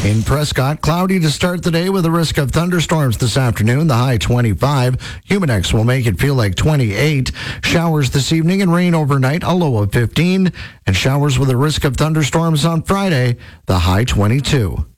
In Prescott, cloudy to start the day with a risk of thunderstorms this afternoon, the high 25. Humidex will make it feel like 28. Showers this evening and rain overnight, a low of 15. And showers with a risk of thunderstorms on Friday, the high 22.